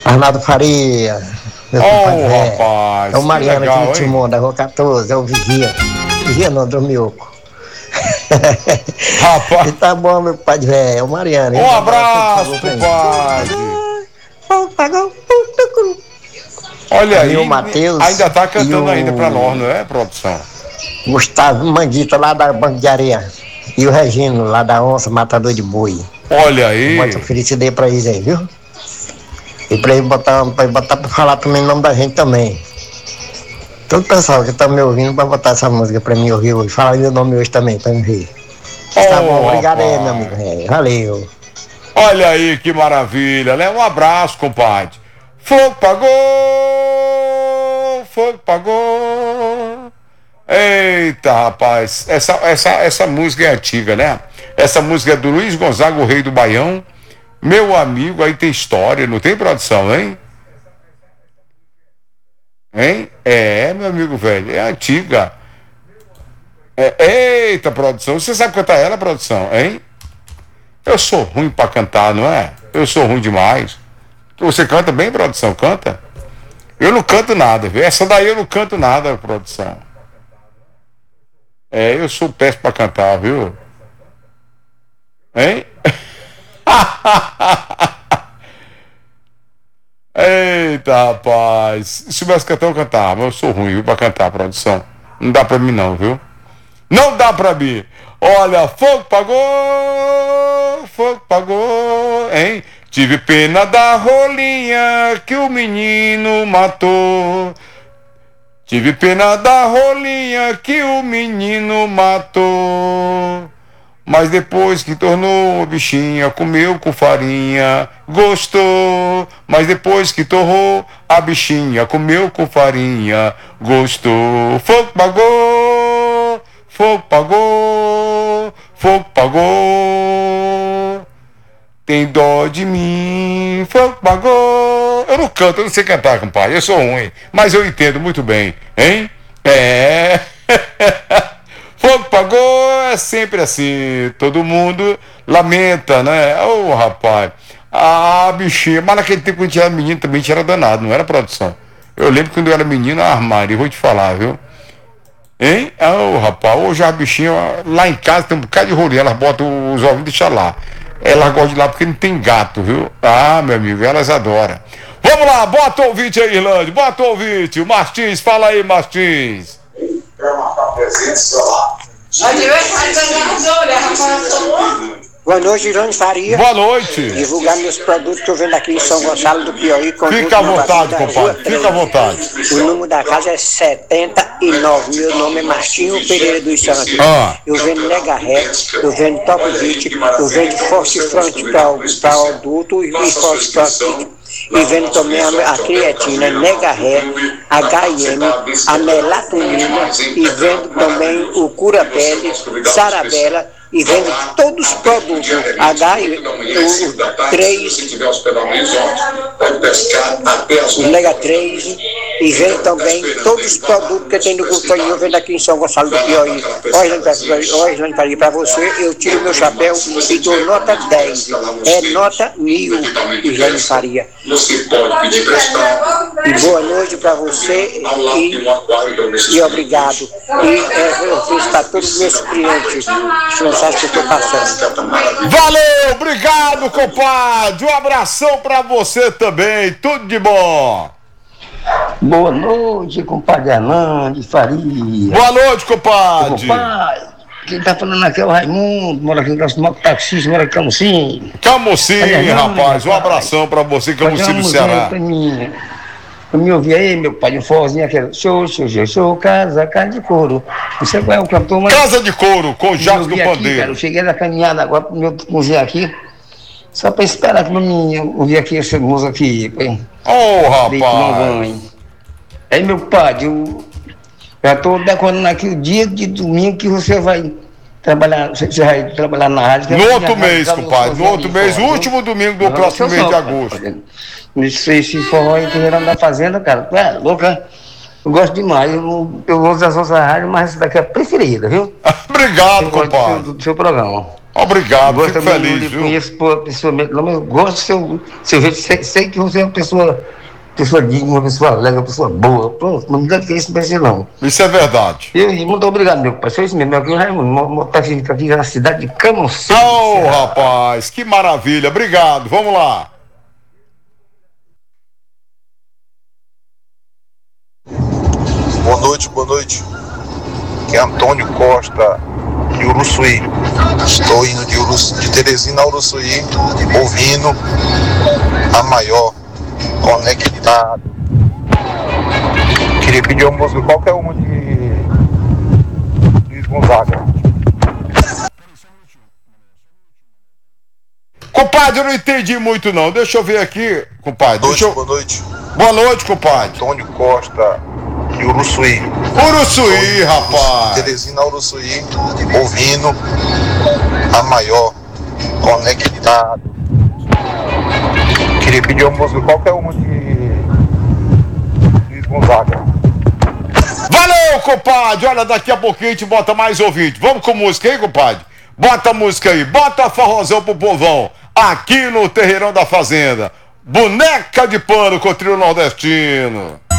Arnaldo Faria, meu compadre Oh, velho. É o rapaz, que Mariano aqui legal, no hein? Timão, da Rua 14, é o Vigia. Vigia não, Dromioco. E Rapaz, tá bom, meu compadre velho, é o Mariano. um Ele mandava fogo abraço, pagou pra mim. compadre. Fogo pagou, tucurum. Olha Ali o aí, ainda Matheus tá e cantando ainda pra nós, não o é, produção? Gustavo Manguita, lá da Banco de Areia. E o Regino, lá da Onça, Matador de Boi. Olha Eu boto aí. felicidade pra eles aí, viu? E pra pra falar também o nome da gente também. Todo pessoal que tá me ouvindo vai botar essa música pra mim ouvir hoje. Fala meu nome hoje também, pra me ver. Tá bom, Oh, obrigado aí, meu amigo. rapaz. Valeu. Olha aí que maravilha, né? Um abraço, compadre. Fogo pagou, fogo pagou. Eita, rapaz, essa música é antiga, né? Essa música é do Luiz Gonzaga, o Rei do Baião. Meu amigo, aí tem história, não tem produção, hein? Hein? É, meu amigo velho, é antiga. Eita, produção, você sabe cantar ela, produção, hein? Eu sou ruim pra cantar, não é? Eu sou ruim demais. Você canta bem, produção? Canta? Eu não canto nada, viu? Essa daí eu não canto nada, produção. É, eu sou péssimo pra cantar, viu? Hein? Eita, rapaz. Se tivesse cantar, eu cantava, mas eu sou ruim, viu, pra cantar, produção. Não dá pra mim, não, viu? Não dá pra mim. Olha, fogo pagou, hein? Tive pena da rolinha que o menino matou. Tive pena da rolinha que o menino matou. Mas depois que tornou a bichinha, comeu com farinha, gostou. Mas depois que torrou a bichinha, comeu com farinha, gostou. Fogo pagou, fogo pagou. Tem dó de mim, fogo pagou. Eu não canto, eu não sei cantar, compadre, eu sou ruim, mas eu entendo muito bem, hein? É. Fogo pagou é sempre assim, todo mundo lamenta, né? Ô, rapaz, a bichinha, mas naquele tempo que a gente era menino também, a gente era danado, não era produção. Eu lembro que quando eu era menino, armário, vou te falar, viu? Hein? Ô, rapaz, hoje a bichinha, lá em casa tem um bocado de rolinha, elas botam os ovos e deixam lá. Elas gostam de lá porque não tem gato, viu? Ah, meu amigo, elas adoram. Vamos lá, bota o ouvinte aí, Irlande, bota o ouvinte. O Martins, fala aí, Martins. Quer marcar presença lá? Boa noite, Irone Faria. Boa noite. Divulgar meus produtos que eu vendo aqui em São Gonçalo do Piauí. Fica à vontade, compadre. Fica à vontade. O número da casa é 79. Meu nome é Martinho Pereira dos Santos. Eu vendo Mega Ré, eu vendo Top Hit, eu vendo Force Front para adulto e Force Front. E vendo também a creatina, Nega Ré, HM, a melatonina, e vendo também o Cura Pele, Sarabela, e vendo todos os produtos, o Nega 3, e vendo também todos os produtos que tem no grupo aí, eu vendo aqui em São Gonçalo do Piauí. Olha, Faria, para você, eu tiro meu chapéu e dou nota 10. É nota 1000, Islane Faria. E boa noite para você e obrigado. E eu fiz para todos os meus clientes as mensagens que eu estou passando. Valeu, obrigado, compadre. Um abração para você também. Tudo de bom. Boa noite, compadre Arnaldo Faria. Boa noite, compadre. Compadre, quem tá falando aqui é o Raimundo, mora aqui no nosso taxista, mora aqui em Camusim. Camusim, rapaz. Um abração pra você, Camusim do Ceará. Pra me ouvir aí, meu pai, um forrozinho aqui. Show, casa de couro. Você qual é o cantor, mas... Casa de couro, com Jacques do Pandeiro. Cara, eu cheguei na caminhada agora pro meu museu aqui, só pra esperar que eu ouvir aqui essa música aqui. Ô, rapaz. Aí, meu pai, eu já tô decorando aqui o dia de domingo que você vai trabalhar, na rádio. No outro mês, compadre, no outro mês, o último domingo do próximo mês de agosto. Esse forró aí que vieram da fazenda, cara, é louca. Eu gosto demais, eu uso as outras rádios, mas essa daqui é a preferida, viu? Obrigado, compadre. Do seu programa. Obrigado, Gosto fico também, feliz, não lhe viu? conheço pessoalmente, não, mas eu gosto do seu jeito, sei que você é uma pessoa digna, uma pessoa alegre, uma pessoa boa. Pronto, não me dá que isso pensa não. Isso é verdade. E muito obrigado, meu pai. Sou isso mesmo, aqui o Raimundo, tá aqui na cidade de Camonceiro. Oh, rapaz, que maravilha. Obrigado, vamos lá. Boa noite, boa noite. Aqui é Antônio Costa, de Uruçuí. Estou indo de Teresina a Uruçuí, ouvindo a maior, conectado. Queria pedir uma música, qualquer uma de Luiz Gonzaga. Compadre, eu não entendi muito não. Deixa eu ver aqui, compadre. Boa noite. Boa noite, compadre. Antônio Costa, de Uruçuí. Uruçuí, rapaz. Teresina a Uruçuí, ouvindo a maior, conectado. Queria pedir uma música, qualquer uma de Luiz Gonzaga. Valeu, compadre. Olha, daqui a pouquinho a gente bota mais ouvinte. Vamos com música aí, compadre? Bota a música aí. Bota a forrozão pro povão. Aqui no Terreirão da Fazenda. Boneca de Pano com o trio nordestino.